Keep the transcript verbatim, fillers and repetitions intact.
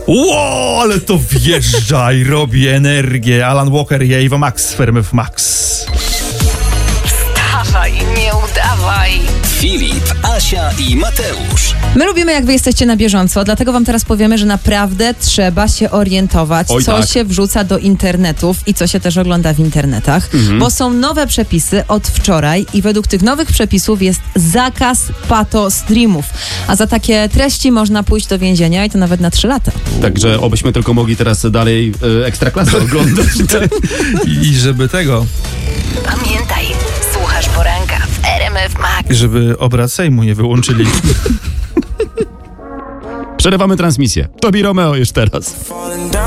Ło, ale to wjeżdża i robi energię. Alan Walker i Ewa Max z Firmy w Max. Wstawaj, nie udawaj. Filip, Asia i Mateusz. My lubimy, jak wy jesteście na bieżąco, dlatego wam teraz powiemy, że naprawdę trzeba się orientować, Oj, co tak. się wrzuca do internetów i co się też ogląda w internetach, Mhm. bo są nowe przepisy od wczoraj i według tych nowych przepisów jest zakaz pato-streamów, a za takie treści można pójść do więzienia i to nawet na trzy lata. Także obyśmy tylko mogli teraz dalej e, Ekstraklasę oglądać. I żeby tego, Pamiętaj, słuchasz poranka w R M F Max. żeby obraz Sejmu nie wyłączyli. Przerywamy transmisję. Tobi Romeo już teraz.